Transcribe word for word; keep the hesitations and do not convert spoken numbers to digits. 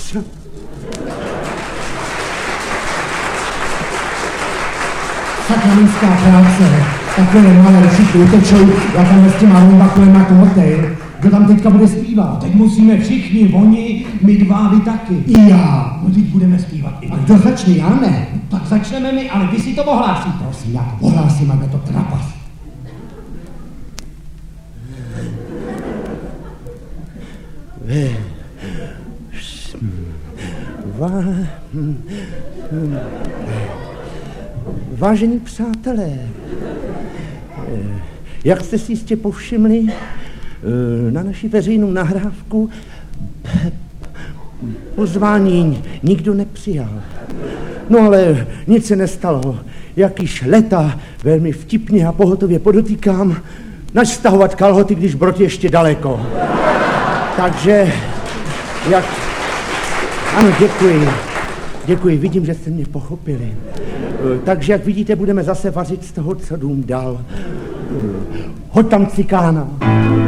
Sakranická práce, takové malé všichni utečou, já tam s těma rumba kolem jako motejl. Kdo tam teďka bude zpívat? Teď musíme všichni, oni, my dva, vy taky. I já. No teď budeme zpívat i A kdo začne, já ne? Tak začneme my, ale vy si to ohlásíte. Prosím, já to ohlásím, aby to trapas. Va... Vážení přátelé, jak jste si jistě povšimli, na naši veřejnou nahrávku pozvání nikdo nepřijal. No ale nic se nestalo. Jak již leta velmi vtipně a pohotově podotýkám, nač stahovat kalhoty, když brod je ještě daleko. Takže, jak... Ano, děkuji. Děkuji, vidím, že jste mě pochopili. Takže, jak vidíte, budeme zase vařit z toho, co dům dal. Hoď tam cikána.